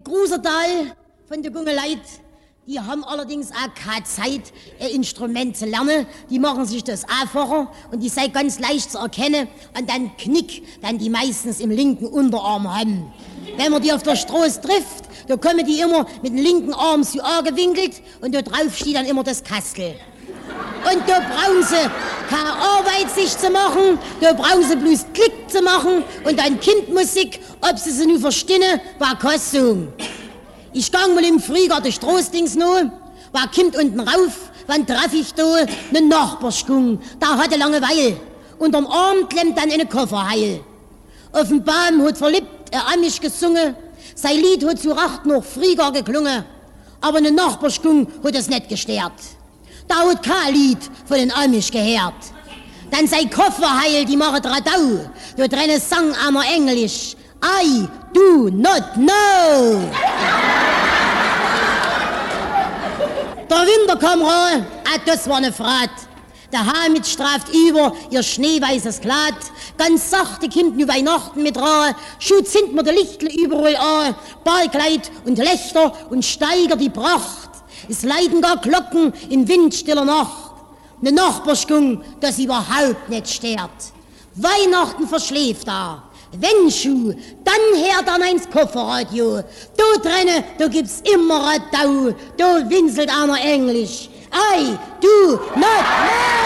Großer Teil von der junge Leute, die haben allerdings auch keine Zeit, ein Instrument zu lernen. Die machen sich das einfacher und die sei ganz leicht zu erkennen an den Knick, den die meistens im linken Unterarm haben. Wenn man die auf der Straße trifft, da kommen die immer mit dem linken Arm so angewinkelt und da drauf steht dann immer das Kastel. Und da brauchen sie keine Arbeit sich zu machen, da brauchen sie bloß Klick zu machen und dann Kindmusik, ob sie nur verstehen, war Kostüm. Ich gang mal im Frühjahr die Straßdings noch, war kommt unten rauf, wann traf ich da ne Nachbarschgung, da hatte Langeweile. Unterm Arm klemmt dann eine Kofferheil. Auf dem Baum hat verliebt Amisch gesungen, sein Lied hat zu Racht noch Frühjahr geklungen, aber ne Nachbarschgung hat es nicht gestört. Da hat kein Lied von den Amish gehört. Dann sei Kofferheil, die machen Radau. Da drinnen sang einmal Englisch. I do not know. Der Winter kam ran, das war ne Frat. Der Hamid straft über ihr schneeweißes Kleid. Ganz sachte kommt nu Weihnachten mit ran. Schut sind mir die Lichtle überall an. Ballkleid und Lichter und steigert die Pracht. Es leiden gar Glocken in windstiller Nacht. Ne Nachbarschgung, das überhaupt nicht stört. Weihnachten verschläft da. Wenn Schuh, dann hört an eins Kofferradio. Da drinnen, da gibt's immer Radau. Da winselt einer Englisch. I do not know.